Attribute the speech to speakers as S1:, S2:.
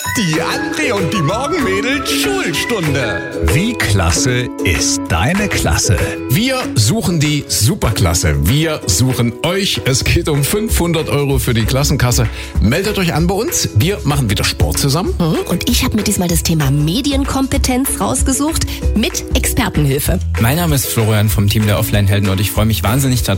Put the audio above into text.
S1: Die André und die Morgenmädels Schulstunde.
S2: Wie klasse ist deine Klasse?
S3: Wir suchen die Superklasse. Wir suchen euch. Es geht um 500 € für die Klassenkasse. Meldet euch an bei uns. Wir machen wieder Sport zusammen.
S4: Und ich habe mir diesmal das Thema Medienkompetenz rausgesucht mit Expertenhilfe.
S5: Mein Name ist Florian vom Team der Offline-Helden und ich freue mich wahnsinnig